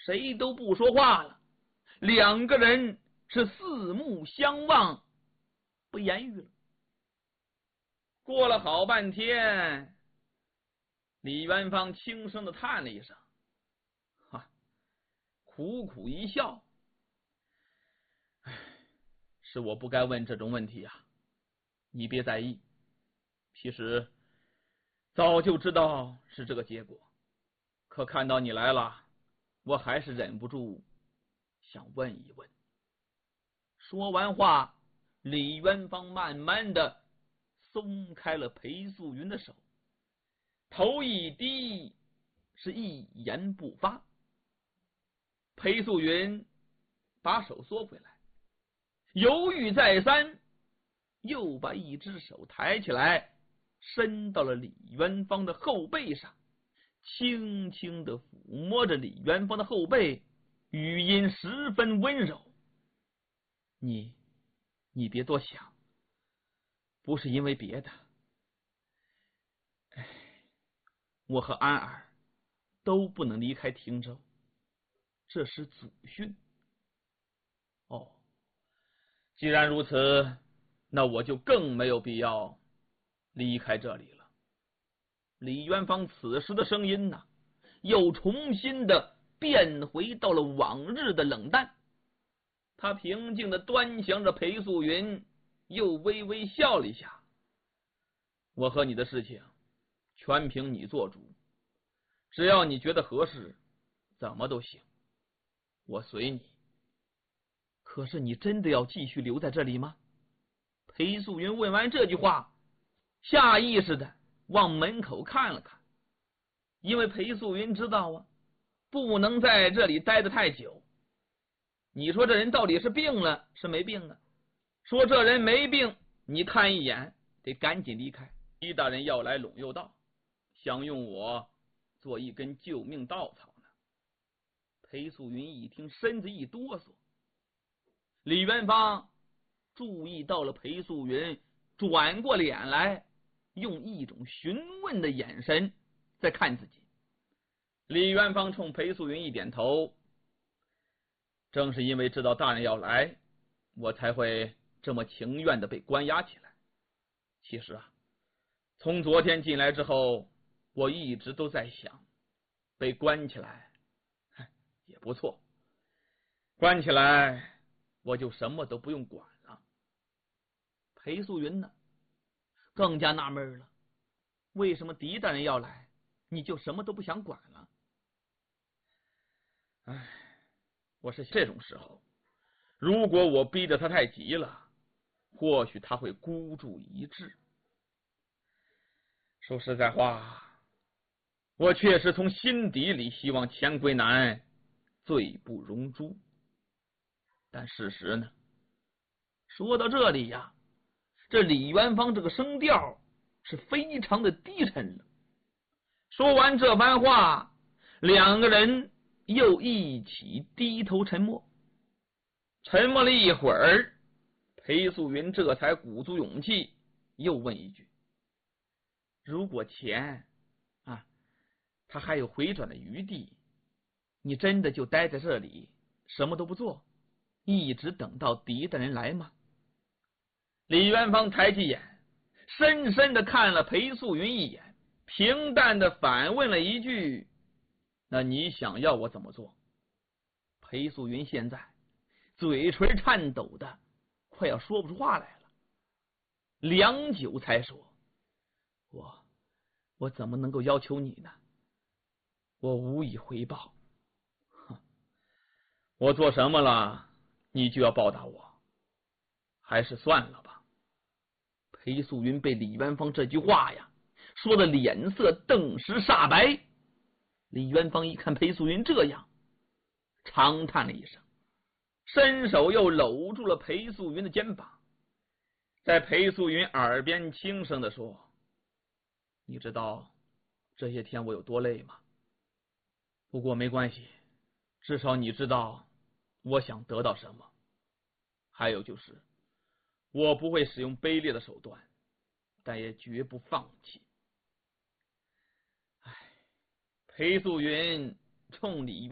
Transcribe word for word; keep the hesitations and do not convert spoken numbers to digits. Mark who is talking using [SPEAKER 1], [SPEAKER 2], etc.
[SPEAKER 1] 谁都不说话了，两个人是四目相望，不言语了。过了好半天，李元芳轻声的叹了一声，哈，苦苦一笑，唉，是我不该问这种问题啊，你别在意。其实早就知道是这个结果，可看到你来了，我还是忍不住想问一问。说完话，李元芳慢慢的松开了裴素云的手，头一低，是一言不发。裴素云把手缩回来，犹豫再三，又把一只手抬起来，伸到了李元芳的后背上，轻轻的抚摸着李元芳的后背，语音十分温柔：你你别多想，不是因为别的，哎，我和安儿都不能离开汀州，这是祖训。哦，既然如此，那我就更没有必要离开这里了。李元芳此时的声音呢、啊，又重新的变回到了往日的冷淡。他平静的端详着裴素云，又微微笑了一下。我和你的事情全凭你做主，只要你觉得合适，怎么都行，我随你。可是你真的要继续留在这里吗？裴素云问完这句话，下意识的往门口看了看，因为裴素云知道啊，不能在这里待得太久。你说这人到底是病了是没病啊？说这人没病，你看一眼得赶紧离开。狄大人要来陇右道，想用我做一根救命稻草呢。裴素云一听，身子一哆嗦。李元芳注意到了裴素云转过脸来，用一种询问的眼神在看自己。李元芳冲裴素云一点头，正是因为知道大人要来，我才会这么情愿的被关押起来。其实啊，从昨天进来之后，我一直都在想，被关起来也不错，关起来我就什么都不用管了。裴素云呢，更加纳闷了，为什么狄大人要来，你就什么都不想管了？唉，我是这种时候，如果我逼着他太急了，或许他会孤注一掷。说实在话，我确实从心底里希望钱归南罪不容诛，但事实呢？说到这里呀，这李元芳这个声调是非常的低沉了。说完这番话，两个人又一起低头沉默。沉默了一会儿，裴素云这才鼓足勇气又问一句：如果钱啊，他还有回转的余地，你真的就待在这里什么都不做，一直等到狄大人来吗？李元芳抬起眼，深深的看了裴素云一眼，平淡的反问了一句：那你想要我怎么做？裴素云现在嘴唇颤抖的快要说不出话来了，良久才说：我我怎么能够要求你呢？我无以回报。哼，我做什么了你就要报答我，还是算了吧。裴素云被李元芳这句话呀说的脸色顿时煞白。李元芳一看裴素云这样，长叹了一声，伸手又搂住了裴素云的肩膀，在裴素云耳边轻声的说：你知道这些天我有多累吗？不过没关系，至少你知道我想得到什么。还有就是我不会使用卑劣的手段，但也绝不放弃。唉，裴素云冲李